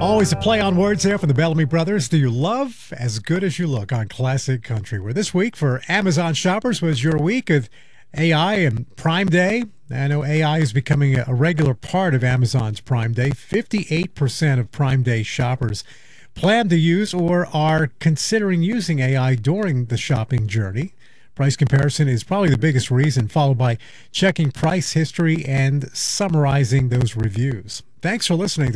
Always a play on words there from the Bellamy Brothers. Do you love as good as you look on Classic Country? Where this week for Amazon shoppers was your week of AI and Prime Day. I know AI is becoming a regular part of Amazon's Prime Day. 58% of Prime Day shoppers plan to use or are considering using AI during the shopping journey. Price comparison is probably the biggest reason, followed by checking price history and summarizing those reviews. Thanks for listening.